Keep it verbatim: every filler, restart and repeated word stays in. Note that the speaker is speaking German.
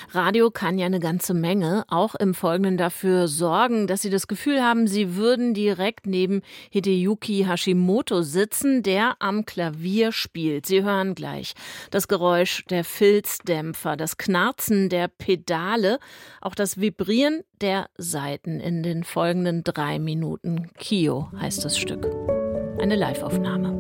Radio kann ja eine ganze Menge, auch im Folgenden dafür sorgen, dass Sie das Gefühl haben, Sie würden direkt neben Hideyuki Hashimoto sitzen, der am Klavier spielt. Sie hören gleich das Geräusch der Filzdämpfer, das Knarzen der Pedale, auch das Vibrieren der Saiten in den folgenden drei Minuten. Kyo heißt das Stück. Eine Liveaufnahme.